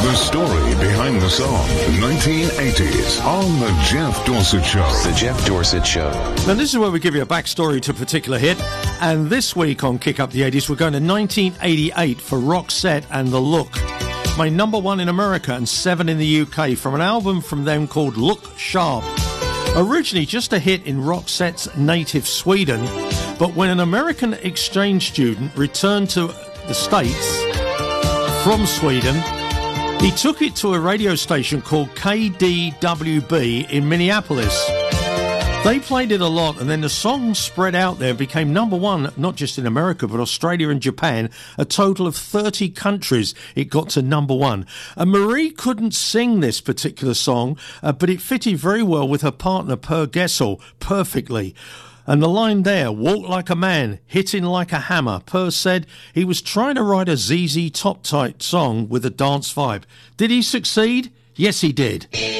The story behind the song, 1980s, on The Jeff Dorsett Show. The Jeff Dorsett Show. Now, this is where we give you a backstory to a particular hit. And this week on Kick Up the 80s, we're going to 1988 for Roxette and The Look. Made number one in America and 7 in the UK from an album from them called Look Sharp. Originally just a hit in Roxette's native Sweden, but when an American exchange student returned to the States from Sweden, he took it to a radio station called KDWB in Minneapolis. They played it a lot, and then the song spread out there and became number one, not just in America, but Australia and Japan. A total of 30 countries it got to number one. And Marie couldn't sing this particular song, but it fitted very well with her partner, Per Gessle, perfectly. And the line there, walk like a man, hitting like a hammer. Per said he was trying to write a ZZ Top type song with a dance vibe. Did he succeed? Yes, he did.